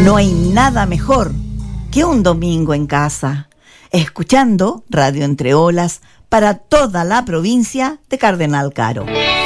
No hay nada mejor que un domingo en casa, escuchando Radio Entre Olas para toda la provincia de Cardenal Caro.